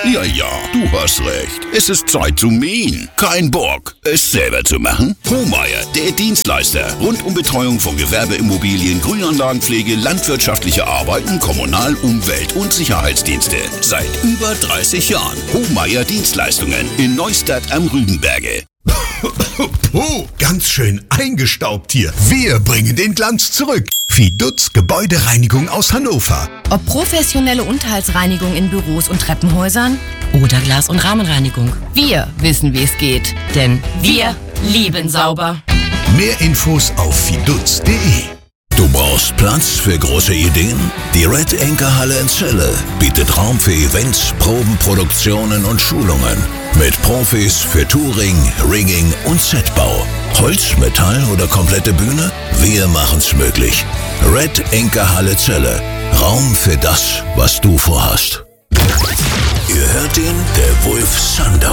Ja, du hast recht. Es ist Zeit zu mähen. Kein Bock, es selber zu machen? Hohmeier, der Dienstleister. Rund um Betreuung von Gewerbeimmobilien, Grünanlagenpflege, landwirtschaftliche Arbeiten, Kommunal-, Umwelt- und Sicherheitsdienste. Seit über 30 Jahren. Hohmeier Dienstleistungen in Neustadt am Rügenberge. Oh, ganz schön eingestaubt hier. Wir bringen den Glanz zurück. Fidutz Gebäudereinigung aus Hannover. Ob professionelle Unterhaltsreinigung in Büros und Treppenhäusern oder Glas- und Rahmenreinigung. Wir wissen, wie es geht. Denn wir lieben sauber. Mehr Infos auf fidutz.de. Du brauchst Platz für große Ideen? Die Red Anchor Halle in Celle bietet Raum für Events, Proben, Produktionen und Schulungen. Mit Profis für Touring, Rigging und Setbau. Holz, Metall oder komplette Bühne? Wir machen's möglich. Red Anchor Halle Celle. Raum für das, was du vorhast. Ihr hört ihn, der Wolf Sunday.